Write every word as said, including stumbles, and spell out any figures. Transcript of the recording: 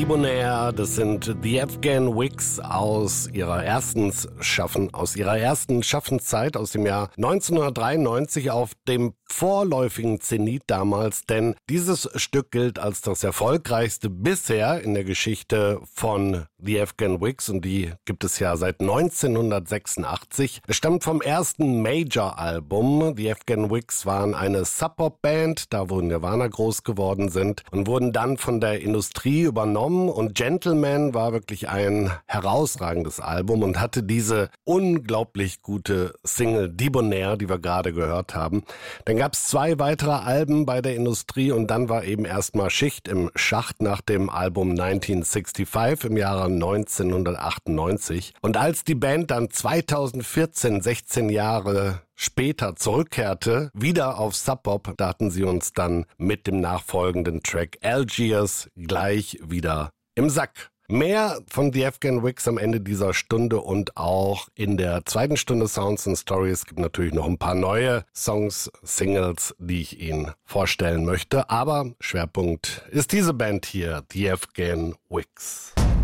Debonair, das sind The Afghan Wigs aus ihrer ersten Schaffen, aus ihrer ersten Schaffenszeit aus dem Jahr neunzehnhundertdreiundneunzig auf dem vorläufigen Zenit damals, denn dieses Stück gilt als das erfolgreichste bisher in der Geschichte von The Afghan Wigs und die gibt es ja seit neunzehnhundertsechsundachtzig. Es stammt vom ersten Major-Album. The Afghan Wigs waren eine Sub-Pop-Band, da wo Nirvana groß geworden sind und wurden dann von der Industrie übernommen und Gentleman war wirklich ein herausragendes Album und hatte diese unglaublich gute Single Debonair, die wir gerade gehört haben. Dann gab es zwei weitere Alben bei der Industrie und dann war eben erstmal Schicht im Schacht nach dem Album neunzehnhundertfünfundsiebzig im Jahre neunzehnhundertachtundneunzig. Und als die Band dann zweitausendvierzehn, sechzehn Jahre später zurückkehrte, wieder auf Sub Pop, da hatten sie uns dann mit dem nachfolgenden Track Algiers gleich wieder im Sack. Mehr von The Afghan Wigs am Ende dieser Stunde und auch in der zweiten Stunde Sounds and Stories. Es gibt natürlich noch ein paar neue Songs, Singles, die ich Ihnen vorstellen möchte. Aber Schwerpunkt ist diese Band hier, The Afghan Wigs.